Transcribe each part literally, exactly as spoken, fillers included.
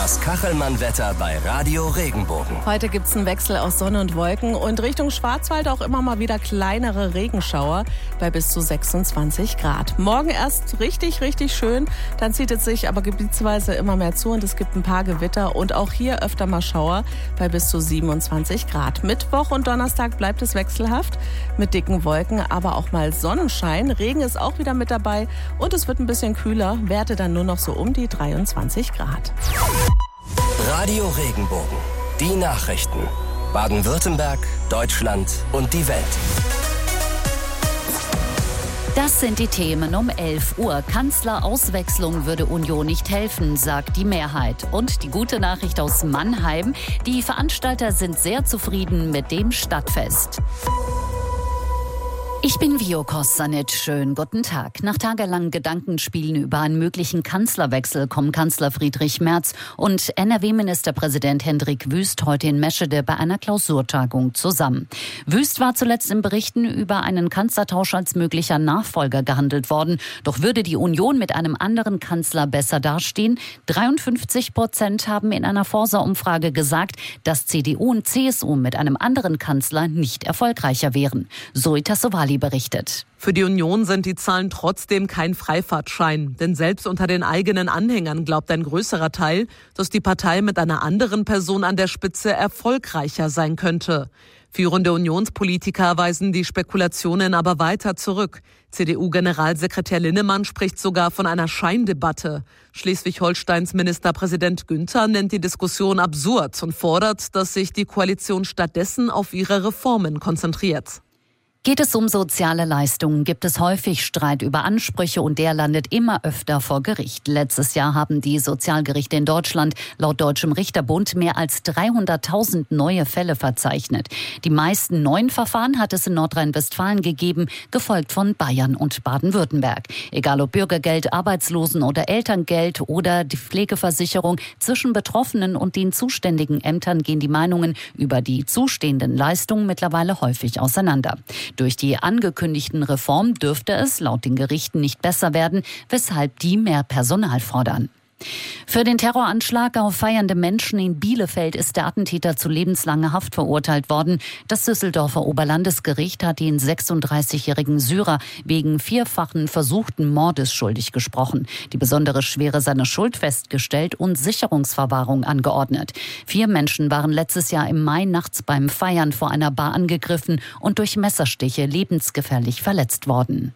Das Kachelmann-Wetter bei Radio Regenbogen. Heute gibt es einen Wechsel aus Sonne und Wolken und Richtung Schwarzwald auch immer mal wieder kleinere Regenschauer bei bis zu sechsundzwanzig Grad. Morgen erst richtig, richtig schön, dann zieht es sich aber gebietsweise immer mehr zu und es gibt ein paar Gewitter und auch hier öfter mal Schauer bei bis zu siebenundzwanzig Grad. Mittwoch und Donnerstag bleibt es wechselhaft mit dicken Wolken, aber auch mal Sonnenschein. Regen ist auch wieder mit dabei und es wird ein bisschen kühler, Werte dann nur noch so um die dreiundzwanzig Grad. Radio Regenbogen. Die Nachrichten. Baden-Württemberg, Deutschland und die Welt. Das sind die Themen um elf Uhr. Kanzlerauswechslung würde Union nicht helfen, sagt die Mehrheit. Und die gute Nachricht aus Mannheim: Die Veranstalter sind sehr zufrieden mit dem Stadtfest. Ich bin Vio Kostanic. Schönen guten Tag. Nach tagelangen Gedankenspielen über einen möglichen Kanzlerwechsel kommen Kanzler Friedrich Merz und N R W-Ministerpräsident Hendrik Wüst heute in Meschede bei einer Klausurtagung zusammen. Wüst war zuletzt in Berichten über einen Kanzlertausch als möglicher Nachfolger gehandelt worden. Doch würde die Union mit einem anderen Kanzler besser dastehen? dreiundfünfzig Prozent haben in einer Forsa-Umfrage gesagt, dass C D U und C S U mit einem anderen Kanzler nicht erfolgreicher wären. Zoe Tassovali berichtet. Für die Union sind die Zahlen trotzdem kein Freifahrtschein. Denn selbst unter den eigenen Anhängern glaubt ein größerer Teil, dass die Partei mit einer anderen Person an der Spitze erfolgreicher sein könnte. Führende Unionspolitiker weisen die Spekulationen aber weiter zurück. C D U-Generalsekretär Linnemann spricht sogar von einer Scheindebatte. Schleswig-Holsteins Ministerpräsident Günther nennt die Diskussion absurd und fordert, dass sich die Koalition stattdessen auf ihre Reformen konzentriert. Geht es um soziale Leistungen, gibt es häufig Streit über Ansprüche und der landet immer öfter vor Gericht. Letztes Jahr haben die Sozialgerichte in Deutschland laut Deutschem Richterbund mehr als dreihunderttausend neue Fälle verzeichnet. Die meisten neuen Verfahren hat es in Nordrhein-Westfalen gegeben, gefolgt von Bayern und Baden-Württemberg. Egal ob Bürgergeld, Arbeitslosen- oder Elterngeld oder die Pflegeversicherung, zwischen Betroffenen und den zuständigen Ämtern gehen die Meinungen über die zustehenden Leistungen mittlerweile häufig auseinander. Durch die angekündigten Reformen dürfte es laut den Gerichten nicht besser werden, weshalb die mehr Personal fordern. Für den Terroranschlag auf feiernde Menschen in Bielefeld ist der Attentäter zu lebenslanger Haft verurteilt worden. Das Düsseldorfer Oberlandesgericht hat den sechsunddreißigjährigen Syrer wegen vierfachen versuchten Mordes schuldig gesprochen, die besondere Schwere seiner Schuld festgestellt und Sicherungsverwahrung angeordnet. Vier Menschen waren letztes Jahr im Mai nachts beim Feiern vor einer Bar angegriffen und durch Messerstiche lebensgefährlich verletzt worden.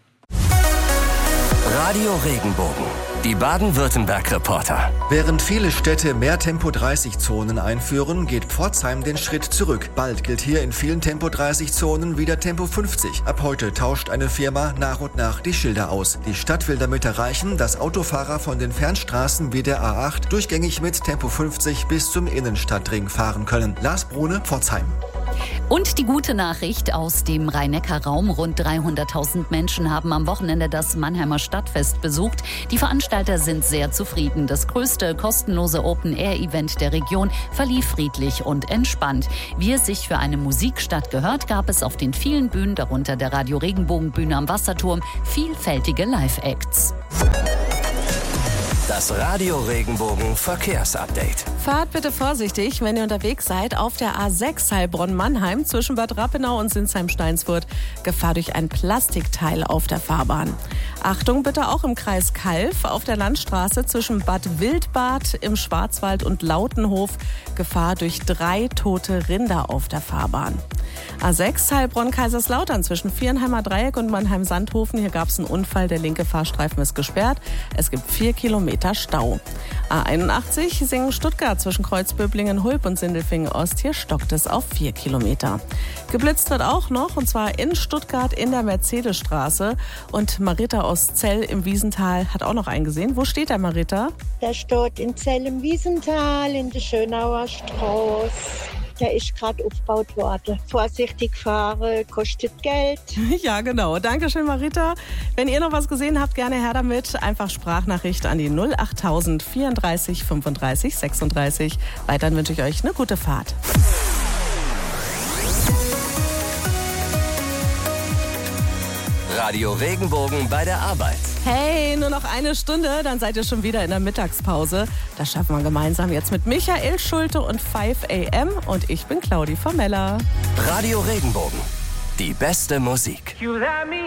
Radio Regenbogen. Die Baden-Württemberg-Reporter. Während viele Städte mehr Tempo dreißig Zonen einführen, geht Pforzheim den Schritt zurück. Bald gilt hier in vielen Tempo dreißig Zonen wieder Tempo fünfzig. Ab heute tauscht eine Firma nach und nach die Schilder aus. Die Stadt will damit erreichen, dass Autofahrer von den Fernstraßen wie der A acht durchgängig mit Tempo fünfzig bis zum Innenstadtring fahren können. Lars Brune, Pforzheim. Und die gute Nachricht aus dem Rhein-Neckar-Raum. Rund dreihunderttausend Menschen haben am Wochenende das Mannheimer Stadtfest besucht. Die Veranstalter sind sehr zufrieden. Das größte kostenlose Open-Air-Event der Region verlief friedlich und entspannt. Wie es sich für eine Musikstadt gehört, gab es auf den vielen Bühnen, darunter der Radio-Regenbogen-Bühne am Wasserturm, vielfältige Live-Acts. Das Radio Regenbogen Verkehrsupdate. Fahrt bitte vorsichtig, wenn ihr unterwegs seid auf der A sechs Heilbronn-Mannheim zwischen Bad Rappenau und Sinsheim-Steinsfurt. Gefahr durch ein Plastikteil auf der Fahrbahn. Achtung bitte auch im Kreis Calw auf der Landstraße zwischen Bad Wildbad im Schwarzwald und Lautenhof. Gefahr durch drei tote Rinder auf der Fahrbahn. A sechs Heilbronn-Kaiserslautern zwischen Vierenheimer Dreieck und Mannheim-Sandhofen. Hier gab es einen Unfall, der linke Fahrstreifen ist gesperrt. Es gibt vier Kilometer Stau. A einundachtzig Singen-Stuttgart zwischen Kreuzböblingen-Hulb und Sindelfingen-Ost. Hier stockt es auf vier Kilometer. Geblitzt wird auch noch, und zwar in Stuttgart in der Mercedesstraße. Und Marita aus Zell im Wiesental hat auch noch einen gesehen. Wo steht der, Marita? Der steht in Zell im Wiesental in der Schönauer Straße. Der ist gerade aufgebaut worden. Vorsichtig fahren, kostet Geld. Ja, genau. Dankeschön, Marita. Wenn ihr noch was gesehen habt, gerne her damit. Einfach Sprachnachricht an die null achttausend vierunddreißig fünfunddreißig sechsunddreißig. Weiterhin wünsche ich euch eine gute Fahrt. Radio Regenbogen bei der Arbeit. Hey, nur noch eine Stunde, dann seid ihr schon wieder in der Mittagspause. Das schaffen wir gemeinsam jetzt mit Michael Schulte und fünf A M und ich bin Claudi Formella. Radio Regenbogen, die beste Musik. You let me